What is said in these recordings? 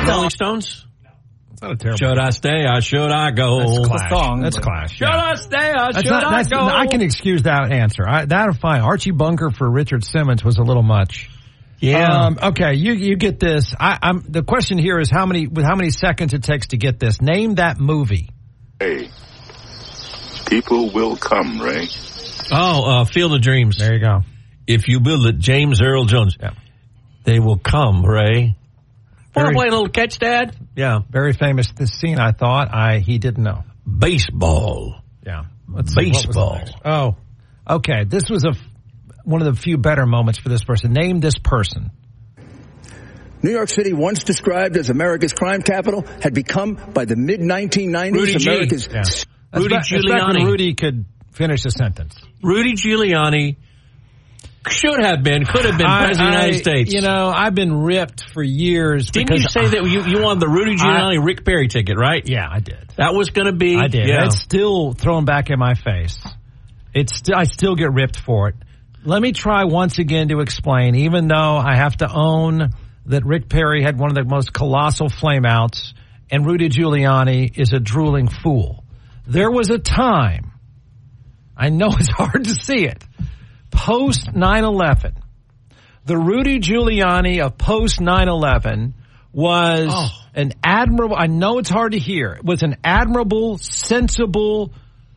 Rolling Stones? It's not a terrible. Should I stay or should I go? That's Clash. song, That's but- Clash. Should I stay or should I go? I can excuse that answer. That'll fine. Archie Bunker for Richard Simmons was a little much. Yeah. Okay, you get this. The question here is how many seconds it takes to get this. Name that movie. Hey, people will come, Ray. Field of Dreams. There you go. If you build it, James Earl Jones. Yeah. They will come, Ray. Want Very- to play a little catch, Dad? Yeah. Very famous this scene, I thought. He didn't know. Baseball. Yeah. Let's see, what was the Baseball. next? Oh, okay. This was one of the few better moments for this person. Name this person. New York City, once described as America's crime capital, had become, by the mid-1990s, Rudy G. America's... Yeah. Rudy That's back when Giuliani. Rudy could finish a sentence. Rudy Giuliani could have been president of the United States. You know, I've been ripped for years. Didn't you because say that you wanted the Rudy Giuliani Rick Perry ticket, right? Yeah, I did. That was going to be. I did. Yeah. It's still thrown back in my face. I still get ripped for it. Let me try once again to explain, even though I have to own that Rick Perry had one of the most colossal flameouts and Rudy Giuliani is a drooling fool. There was a time, I know it's hard to see it, post 9/11. The Rudy Giuliani of post 9/11 was an admirable, I know it's hard to hear, was an admirable, sensible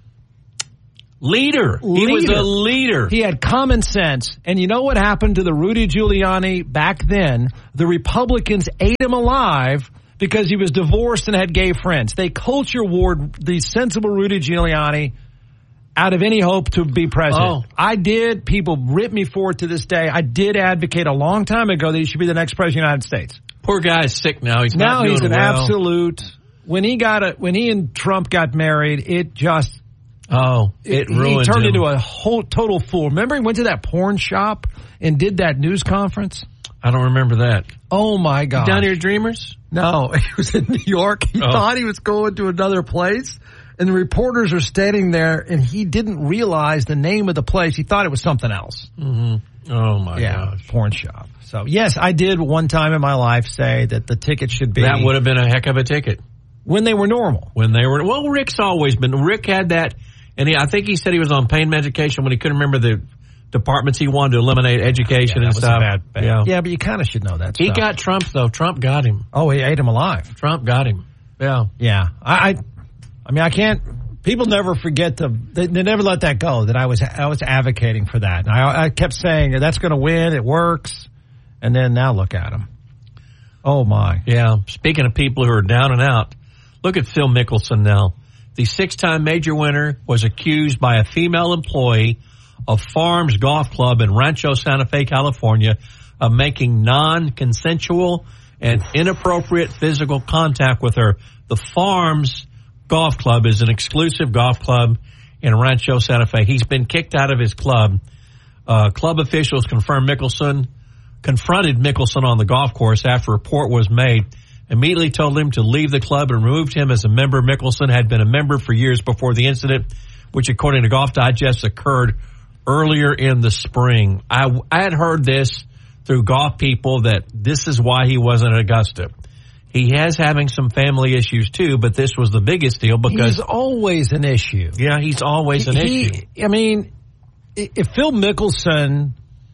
leader. He was a leader. He had common sense. And you know what happened to the Rudy Giuliani back then? The Republicans ate him alive because he was divorced and had gay friends. They culture warred the sensible Rudy Giuliani out of any hope to be president. I did. People rip me for it to this day. I did advocate a long time ago that he should be the next president of the United States. Poor guy's sick now. He's Now not doing he's an well. absolute. When he and Trump got married, it just it ruined he turned him. into a whole total fool. Remember he went to that porn shop and did that news conference? I don't remember that. Oh my God. Down here, Dreamers? No, he was in New York. He thought he was going to another place, and the reporters are standing there, and he didn't realize the name of the place. He thought it was something else. Mm-hmm. Oh my gosh. Porn shop. So yes, I did one time in my life say that the ticket should be. That would have been a heck of a ticket. When they were normal. Rick's always been. Rick had that, and I think he said he was on pain medication when he couldn't remember the departments he wanted to eliminate, education and stuff. Yeah, but you kind of should know that He stuff. got Trump, though. Trump got him. Oh, he ate him alive. Trump got him. Yeah. Yeah. I mean, I can't. People never forget they never let that go. That I was advocating for that. And I kept saying that's going to win. It works. And then now look at him. Oh my. Yeah. Speaking of people who are down and out, look at Phil Mickelson now. The 6-time major winner was accused by a female employee of Farms Golf Club in Rancho Santa Fe, California, of making non-consensual and inappropriate physical contact with her. The Farms Golf Club is an exclusive golf club in Rancho Santa Fe. He's been kicked out of his club. Club officials confirmed confronted Mickelson on the golf course after a report was made. Immediately told him to leave the club and removed him as a member. Mickelson had been a member for years before the incident, which according to Golf Digest occurred earlier in the spring. I had heard this through golf people that this is why he wasn't at Augusta. He has having some family issues too, but this was the biggest deal because he's always an issue. Yeah, he's always an issue. I mean, if Phil Mickelson,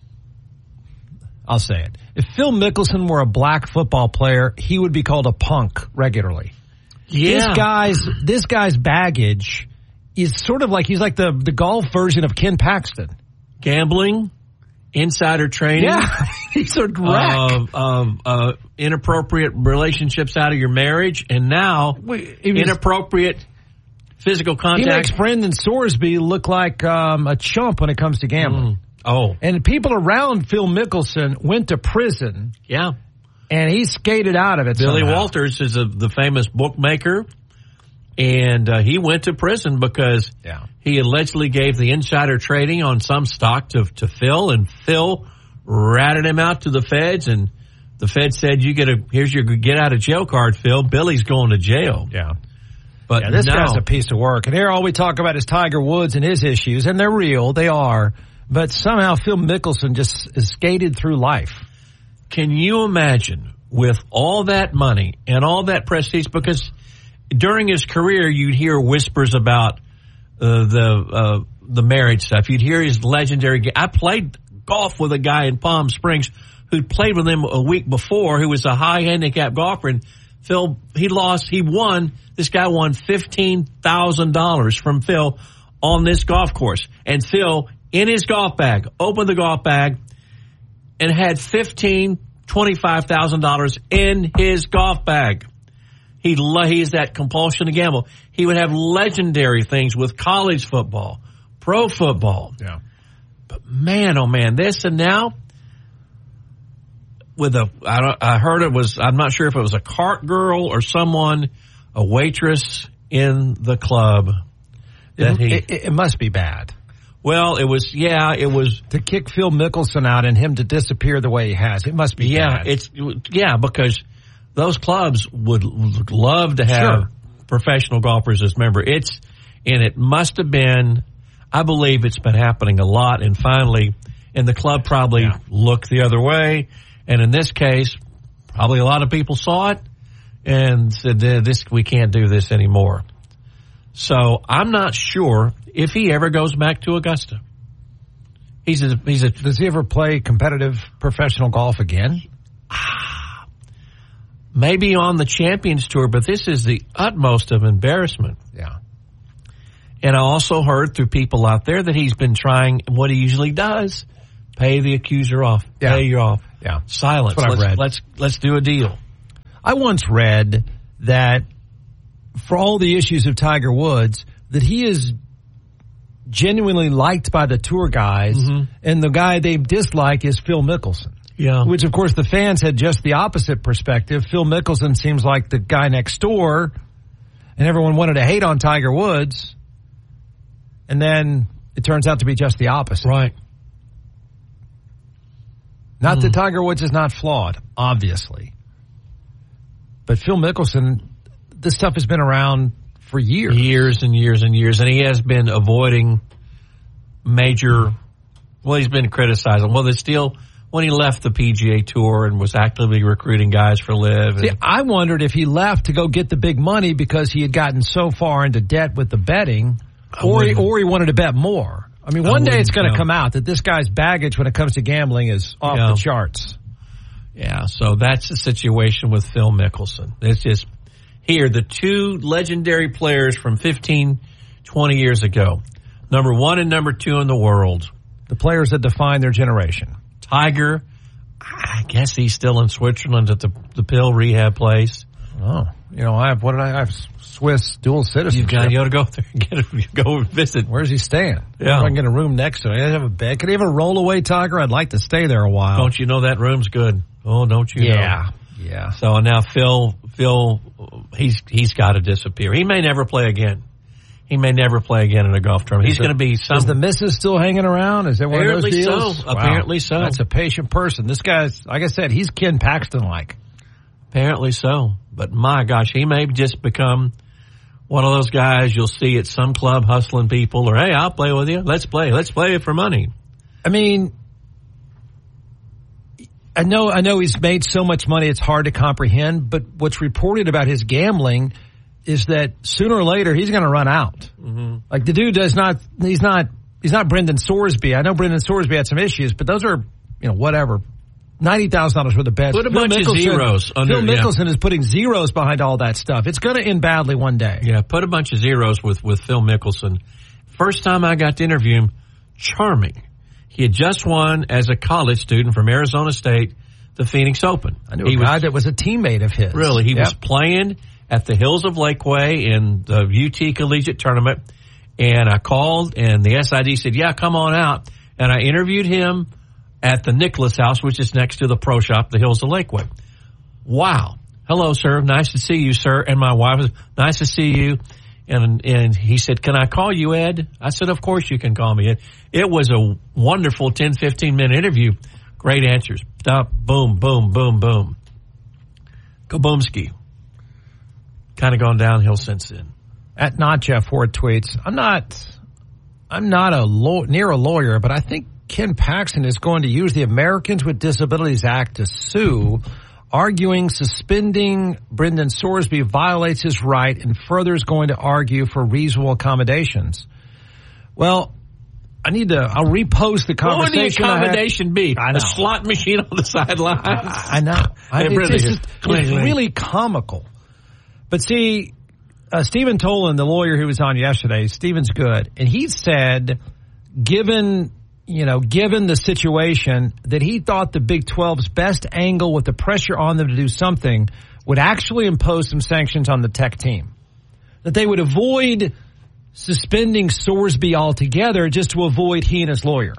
I'll say it. If Phil Mickelson were a black football player, he would be called a punk regularly. Yeah. This guy's baggage is sort of like he's like the golf version of Ken Paxton. Gambling, insider trading. Yeah, he's a wreck. Inappropriate relationships out of your marriage, and now inappropriate physical contact. He makes Brendan Sorsby look like a chump when it comes to gambling. And people around Phil Mickelson went to prison. Yeah. And he skated out of it. Billy somehow. Walters is the famous bookmaker, and he went to prison because he allegedly gave the insider trading on some stock to Phil, and Phil ratted him out to the feds, and the feds said, here's your get out of jail card, Phil. Billy's going to jail. Yeah. But this guy's a piece of work. And here all we talk about is Tiger Woods and his issues, and they're real. They are. But somehow Phil Mickelson just skated through life. Can you imagine with all that money and all that prestige, because during his career you'd hear whispers about the marriage stuff. You'd hear his legendary. I played golf with a guy in Palm Springs who played with him a week before, who was a high handicap golfer, and Phil, this guy won $15,000 from Phil on this golf course. And Phil, in his golf bag, opened the golf bag and had $25,000 in his golf bag. He's that compulsion to gamble. He would have legendary things with college football, pro football. Yeah. But man, oh man, this and now I heard it was, I'm not sure if it was a cart girl or someone, a waitress in the club. It must be bad. Well, it was to kick Phil Mickelson out and him to disappear the way he has. It must be bad. Because those clubs would love to have professional golfers as members. It must have been, I believe it's been happening a lot, and finally, and the club probably looked the other way, and in this case, probably a lot of people saw it and said, we can't do this anymore. So I'm not sure if he ever goes back to Augusta. Does he ever play competitive professional golf again? Maybe on the Champions Tour, but this is the utmost of embarrassment. Yeah. And I also heard through people out there that he's been trying what he usually does: pay the accuser off, pay you off. Yeah. Silence. That's what I've read. Let's do a deal. I once read that for all the issues of Tiger Woods, that he is genuinely liked by the tour guys, and the guy they dislike is Phil Mickelson. Yeah. Which, of course, the fans had just the opposite perspective. Phil Mickelson seems like the guy next door, and everyone wanted to hate on Tiger Woods. And then it turns out to be just the opposite. Right. Not that Tiger Woods is not flawed, obviously. But Phil Mickelson, this stuff has been around for years. Years and years and years. And he has been avoiding he's been criticizing. Well, there's still, when he left the PGA Tour and was actively recruiting guys for LIV. See, I wondered if he left to go get the big money because he had gotten so far into debt with the betting, or he wanted to bet more. I mean, one day it's going to come out that this guy's baggage when it comes to gambling is off the charts. Yeah, so that's the situation with Phil Mickelson. It's just here, the two legendary players from 15, 20 years ago, number one and number two in the world. The players that define their generation. Tiger, I guess he's still in Switzerland at the pill rehab place. Oh, I have Swiss dual citizenship. You ought to go there and go visit. Where's he staying? Yeah. I can get a room next to him. I have a bed. Could he have a roll-away Tiger? I'd like to stay there a while. Don't you know that room's good? Oh, don't you know? Yeah. So now Phil, he's got to disappear. He may never play again. He may never play again in a golf tournament. He's going to be some. Is the missus still hanging around? Is that one of those deals? So. Wow. Apparently so. That's a patient person. This guy's, like I said, he's Ken Paxton-like. Apparently so. But my gosh, he may just become one of those guys you'll see at some club hustling people, or, hey, I'll play with you. Let's play it for money. I mean, I know he's made so much money it's hard to comprehend, but what's reported about his gambling is that sooner or later he's going to run out. Mm-hmm. Like the dude he's not Brendan Sorsby. I know Brendan Sorsby had some issues, but those are, whatever. $90,000 worth of bets. Put a bunch of zeros under. Phil Mickelson is putting zeros behind all that stuff. It's going to end badly one day. Yeah, put a bunch of zeros with Phil Mickelson. First time I got to interview him, charming. He had just won as a college student from Arizona State the Phoenix Open. I knew a guy that was a teammate of his. Really, he was playing at the Hills of Lakeway in the UT Collegiate Tournament, and I called, and the SID said, yeah, come on out. And I interviewed him at the Nicholas House, which is next to the pro shop, the Hills of Lakeway. Wow. Hello, sir. Nice to see you, sir. And my wife was, nice to see you. And he said, can I call you Ed? I said, of course you can call me Ed. It was a wonderful 10, 15-minute interview. Great answers. Stop, boom, boom, boom, boom. Kaboomski. Kind of gone downhill since then. At Not Jeff Ward tweets, I'm not near a lawyer, but I think Ken Paxton is going to use the Americans with Disabilities Act to sue arguing suspending Brendan Sorsby violates his right and further is going to argue for reasonable accommodations. Well, I'll repost the conversation. What would the accommodation be? I know. A slot machine on the sidelines? I know. It's really comical. But see, Stephen Tolan, the lawyer who was on yesterday, Stephen's good, and he said, given the situation, that he thought the Big 12's best angle with the pressure on them to do something would actually impose some sanctions on the Tech team. That they would avoid suspending Sorsby altogether just to avoid he and his lawyer.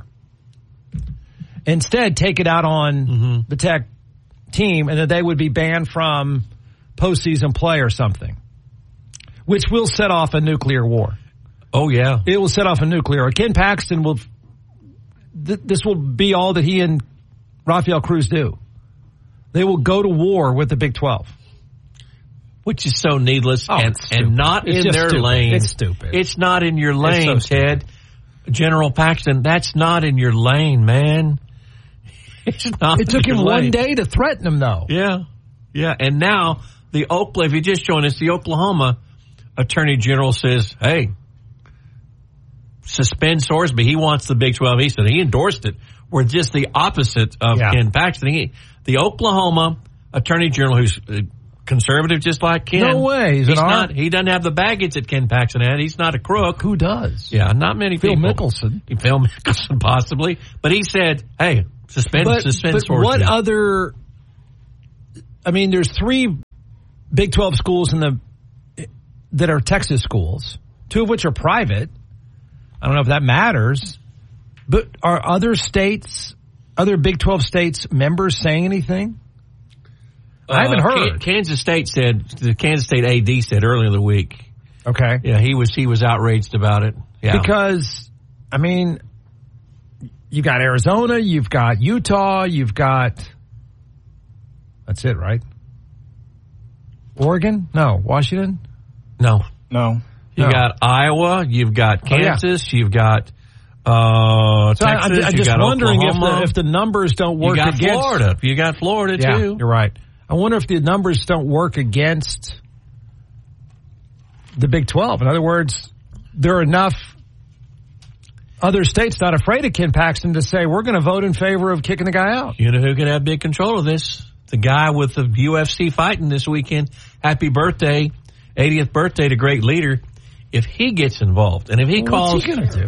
Instead, take it out on the Tech team and that they would be banned from postseason play or something, which will set off a nuclear war. Oh, yeah. It will set off a nuclear war. Ken Paxton will... This will be all that he and Rafael Cruz do. They will go to war with the Big 12. Which is so needless and not in their lane. It's stupid. It's not in your lane, Ted. General Paxton, that's not in your lane, man. It's not. It took him one day to threaten him, though. Yeah. Yeah. And now, if you just joined us, the Oklahoma Attorney General says, hey, suspend Sorsby. He wants the Big 12. He said he endorsed it. We're just the opposite of Ken Paxton. The Oklahoma Attorney General, who's conservative just like Ken. No way. He doesn't have the baggage that Ken Paxton had. He's not a crook. Who does? Yeah, not many people. Phil Mickelson. Phil Mickelson, possibly. But he said, hey, suspend Sorsby. What other... I mean, there's 3 Big 12 schools that are Texas schools, 2 of which are private. I don't know if that matters. But are other Big 12 states members saying anything? I haven't heard. Kansas State the Kansas State AD said earlier in the week. Okay. Yeah, he was outraged about it. Yeah. Because, I mean, you've got Arizona, you've got Utah, you've got, that's it, right? Oregon? No. Washington? No. You got Iowa, you've got Kansas, you've got Texas, I'm just wondering if the numbers don't work against Florida. You got Florida too. You're right. I wonder if the numbers don't work against the Big 12. In other words, there are enough other states not afraid of Ken Paxton to say, we're going to vote in favor of kicking the guy out. You know who could have big control of this? The guy with the UFC fighting this weekend. Happy birthday, 80th birthday to great leader. If he gets involved, and if he calls... What's he going to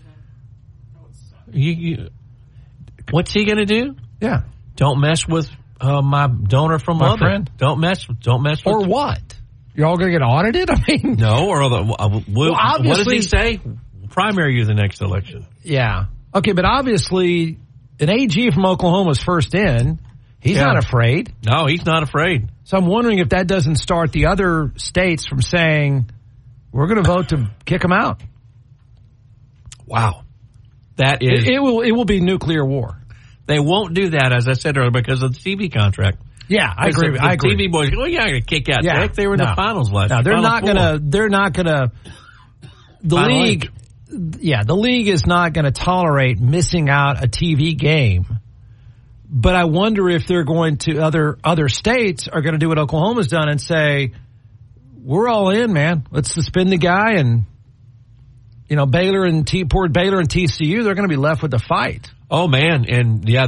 do? What's he going to do? Yeah. Don't mess with my donor from my Lubbock. Friend. Don't mess with. Or what? You're all going to get audited? I mean, no. Or what does he say? Primary you the next election. Yeah. Okay, but obviously, an AG from Oklahoma's first in. He's not afraid. No, he's not afraid. So I'm wondering if that doesn't start the other states from saying, we're going to vote to kick him out. Wow. That is... It will be nuclear war. They won't do that, as I said earlier, because of the TV contract. Yeah, I agree. The TV boys, you're not going to kick out Tech. They were in the finals last year. No, they're not going to... The league... Yeah, the league is not going to tolerate missing out a TV game. But I wonder if they're going to other states are going to do what Oklahoma's done and say, we're all in, man. Let's suspend the guy. And, Baylor and TCU, they're going to be left with the fight. Oh, man. And, yeah,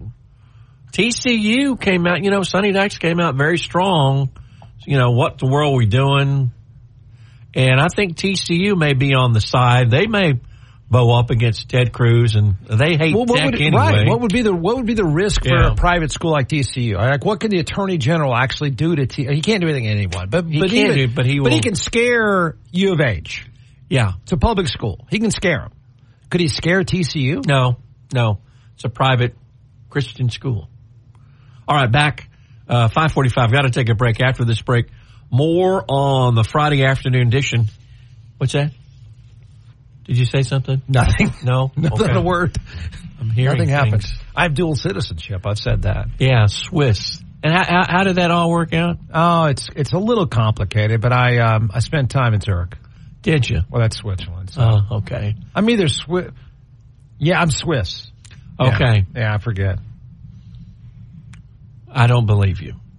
TCU came out, Sonny Dykes came out very strong. What the world are we doing? And I think TCU may be on the side. They may bow up against Ted Cruz, and they hate Tech anyway. Right. What would be the risk for a private school like TCU? Like, what can the Attorney General actually do to TCU? He can't do anything to anyone, but he can scare U of H. Yeah, it's a public school. He can scare them. Could he scare TCU? No. It's a private Christian school. All right, back 5:45. Got to take a break. After this break, more on the Friday afternoon edition. What's that? Did you say something? Nothing. No? Nothing. Okay. A word. I'm hearing Nothing happens. things. I have dual citizenship. I've said that. Yeah, Swiss. And how did that all work out? Oh, it's a little complicated, but I spent time in Zurich. Did you? Well, that's Switzerland. So. Oh, okay. I'm either Swiss. Yeah, I'm Swiss. Okay. Yeah, I forget. I don't believe you.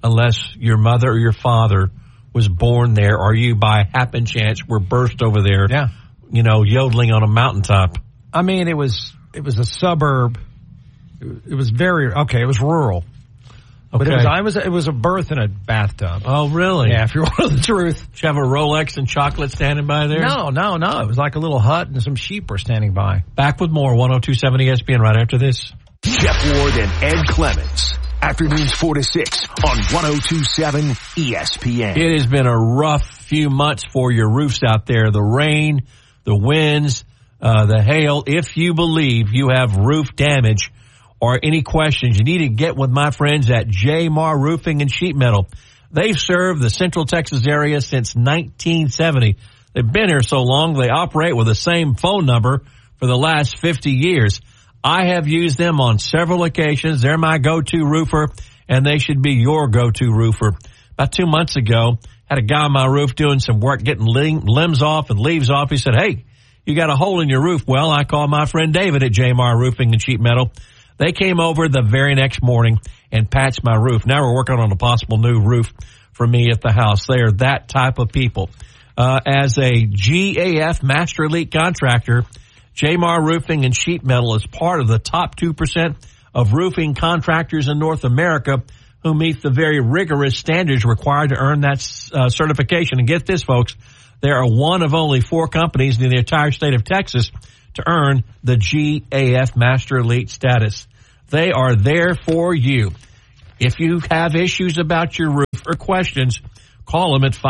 unless your mother or your father was born there, or you by happen chance were birthed over there. Yeah. Yodeling on a mountaintop. I mean, it was a suburb. It was it was rural. But it was a birth in a bathtub. Oh, really? Yeah, if you want the truth. Did you have a Rolex and chocolate standing by there? No. It was like a little hut and some sheep were standing by. Back with more 102.7 ESPN right after this. Jeff Ward and Ed Clements. Afternoons 4 to 6 on 102.7 ESPN. It has been a rough few months for your roofs out there. The rain, the winds, the hail. If you believe you have roof damage or any questions, you need to get with my friends at J. Mar Roofing and Sheet Metal. They've served the Central Texas area since 1970. They've been here so long, they operate with the same phone number for the last 50 years. I have used them on several occasions. They're my go-to roofer, and they should be your go-to roofer. About 2 months ago, had a guy on my roof doing some work, getting limbs off and leaves off. He said, "Hey, you got a hole in your roof." Well, I called my friend David at J. Mar Roofing and Sheet Metal. They came over the very next morning and patched my roof. Now we're working on a possible new roof for me at the house. They are that type of people. As a GAF Master Elite contractor, J. Mar Roofing and Sheet Metal is part of the top 2% of roofing contractors in North America who meet the very rigorous standards required to earn that certification. And get this, folks, there are one of only 4 companies in the entire state of Texas to earn the GAF Master Elite status. They are there for you. If you have issues about your roof or questions, call them at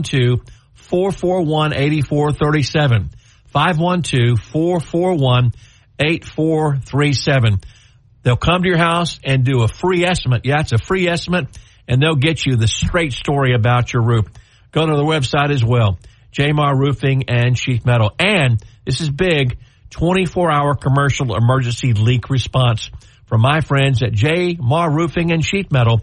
512-441-8437. 512-441-8437. They'll come to your house and do a free estimate. Yeah, it's a free estimate, and they'll get you the straight story about your roof. Go to the website as well, J. Mar Roofing and Sheet Metal. And this is big, 24-hour commercial emergency leak response from my friends at J. Mar Roofing and Sheet Metal,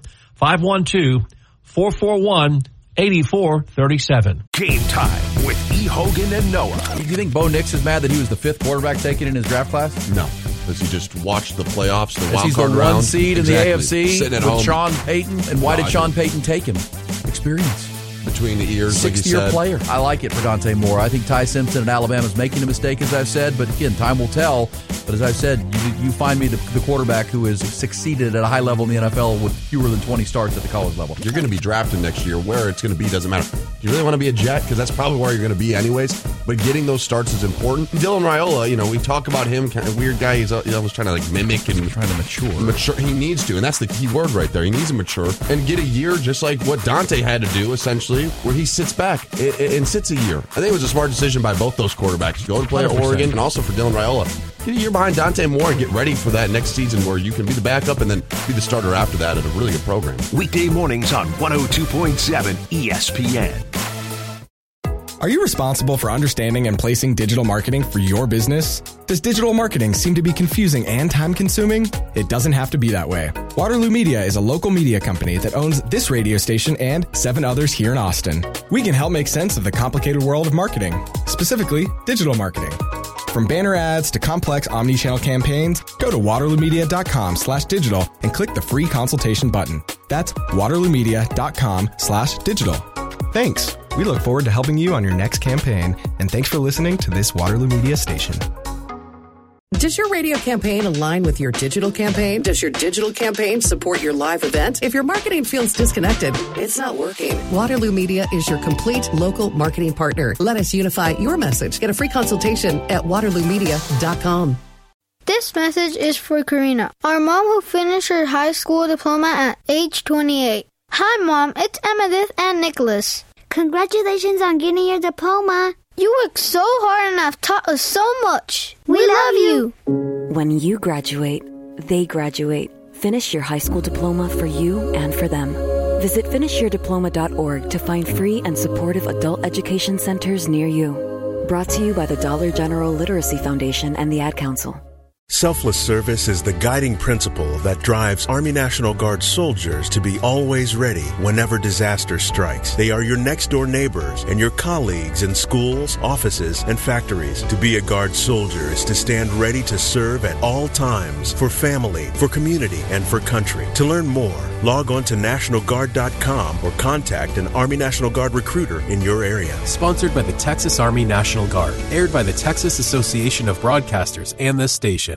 512-441-8437. Game time with E. Hogan and Noah. Do you think Bo Nix is mad that he was the 5th quarterback taken in his draft class? No. Because he just watched the playoffs, the wild he's card the round. 1 seed in the AFC sitting at with home. Sean Payton. And why did Sean Payton take him? Experience. Between the ears, 6th-year player. I like it for Dante Moore. I think Ty Simpson at Alabama is making a mistake, as I've said. But again, time will tell. But as I've said, you find me the quarterback who has succeeded at a high level in the NFL with fewer than 20 starts at the college level. You're going to be drafted next year. Where it's going to be doesn't matter. Do you really want to be a Jet? Because that's probably where you're going to be anyways. But getting those starts is important. Dylan Raiola, we talk about him, kind of weird guy. He's always trying to mimic and trying to mature. He needs to, and that's the key word right there. He needs to mature and get a year just like what Dante had to do, essentially, where he sits back and sits a year. I think it was a smart decision by both those quarterbacks. Go to play at Oregon, and also for Dylan Raiola. Get a year behind Dante Moore and get ready for that next season where you can be the backup and then be the starter after that at a really good program. Weekday mornings on 102.7 ESPN. Are you responsible for understanding and placing digital marketing for your business? Does digital marketing seem to be confusing and time-consuming? It doesn't have to be that way. Waterloo Media is a local media company that owns this radio station and 7 others here in Austin. We can help make sense of the complicated world of marketing, specifically digital marketing. From banner ads to complex omni-channel campaigns, go to waterloomedia.com/digital and click the free consultation button. That's waterloomedia.com/digital. Thanks. We look forward to helping you on your next campaign, and thanks for listening to this Waterloo Media station. Does your radio campaign align with your digital campaign? Does your digital campaign support your live event? If your marketing feels disconnected, it's not working. Waterloo Media is your complete local marketing partner. Let us unify your message. Get a free consultation at waterloomedia.com. This message is for Karina, our mom who finished her high school diploma at age 28. Hi, Mom. It's Emmettith and Nicholas. Congratulations on getting your diploma. You worked so hard and have taught us so much. We love you. When you graduate, they graduate. Finish your high school diploma for you and for them. Visit finishyourdiploma.org to find free and supportive adult education centers near you. Brought to you by the Dollar General Literacy Foundation and the Ad Council. Selfless service is the guiding principle that drives Army National Guard soldiers to be always ready whenever disaster strikes. They are your next-door neighbors and your colleagues in schools, offices, and factories. To be a Guard soldier is to stand ready to serve at all times for family, for community, and for country. To learn more, log on to NationalGuard.com or contact an Army National Guard recruiter in your area. Sponsored by the Texas Army National Guard. Aired by the Texas Association of Broadcasters and this station.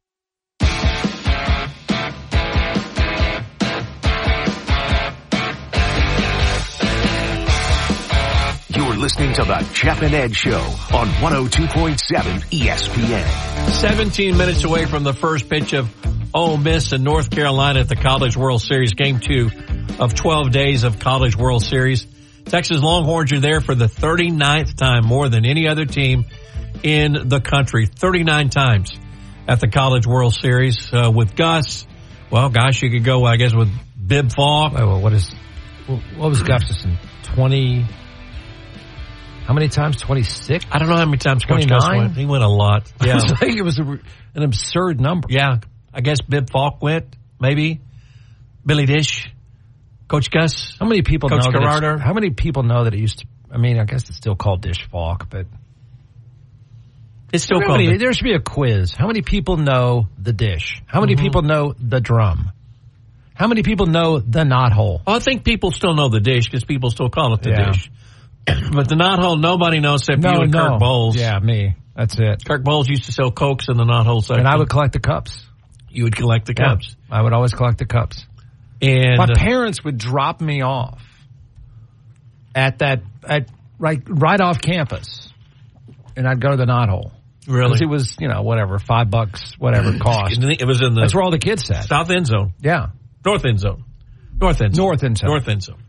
You're listening to the Jeff and Ed Show on 102.7 ESPN. 17 minutes away from the first pitch of Ole Miss and North Carolina at the College World Series, Game 2 of 12 days of College World Series. Texas Longhorns are there for the 39th time, more than any other team in the country. 39 times at the College World Series with Gus. Well, gosh, you could go, I guess, with Bib Falk. What was Gustafson? 20... How many times? 26? I don't know how many times Coach Gus went. He went a lot. Yeah. I think it was an absurd number. Yeah. I guess Bib Falk went, maybe. Billy Dish. Coach Gus. How many people Coach know Gerardo? How many people know that it used to, I mean, I guess it's still called Dish Falk, but. It's still called it. There should be a quiz. How many people know the dish? How many people know the drum? How many people know the knothole? Oh, I think people still know the dish because people still call it the dish. But the knothole, nobody knows except you and Kirk Bowles. Yeah, me. That's it. Kirk Bowles used to sell Cokes in the knothole section. And I would collect the cups. You would collect the cups. I would always collect the cups. And my parents would drop me off right off campus, and I'd go to the knothole. Really? Because it was, whatever, $5, whatever it cost. It was in the... That's where all the kids sat. South end zone. Yeah. North end zone. North end zone. North end zone. North end zone.